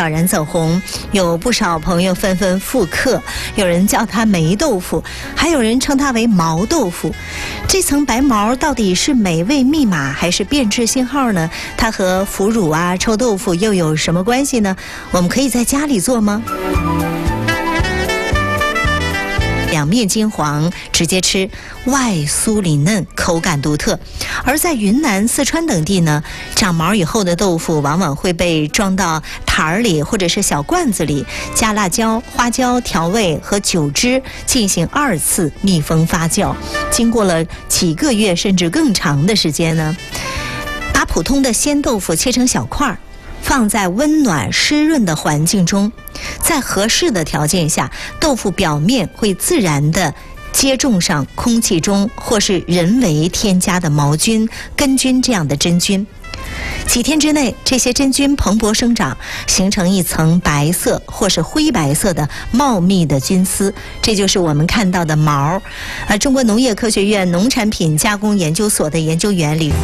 悄然走红，有不少朋友纷纷复刻，有人叫它霉豆腐，还有人称它为毛豆腐。这层白毛到底是美味密码还是变质信号呢？它和腐乳啊、臭豆腐又有什么关系呢？我们可以在家里做吗？两面金黄，直接吃，外酥里嫩，口感独特。而在云南、四川等地呢，长毛以后的豆腐往往会被装到坛儿里或者是小罐子里，加辣椒、花椒调味和酒汁进行2次密封发酵。经过了几个月甚至更长的时间呢，把普通的鲜豆腐切成小块儿，放在温暖湿润的环境中，在合适的条件下，豆腐表面会自然地接种上空气中或是人为添加的毛菌、根菌这样的真菌。几天之内，这些真菌蓬勃生长，形成一层白色或是灰白色的茂密的菌丝，这就是我们看到的毛。中国农业科学院农产品加工研究所的研究员李。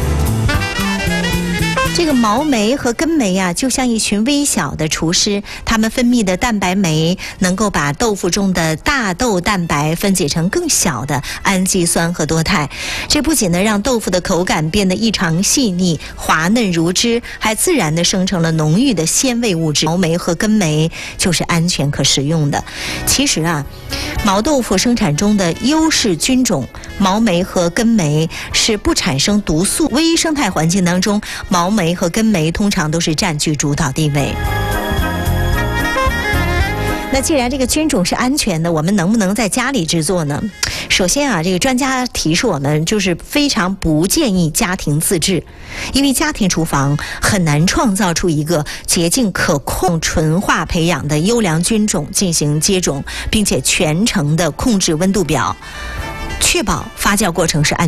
这个毛酶和根酶啊，就像一群微小的厨师，它们分泌的蛋白酶能够把豆腐中的大豆蛋白分解成更小的氨基酸和多肽。这不仅能让豆腐的口感变得异常细腻、滑嫩如汁，还自然地生成了浓郁的鲜味物质。毛酶和根酶就是安全可食用的。其实啊，毛豆腐生产中的优势菌种毛酶和根酶是不产生毒素，微生态环境当中，毛酶和根酶通常都是占据主导地位。那既然这个菌种是安全的，我们能不能在家里制作呢？首先啊，这个专家提示我们，就是非常不建议家庭自制，因为家庭厨房很难创造出一个洁净可控、纯化培养的优良菌种进行接种，并且全程的控制温度表，确保发酵过程是安全的。